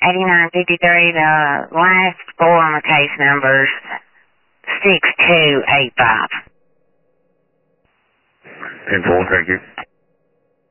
8953, the last four on the case number's 6285. 10-4, thank you.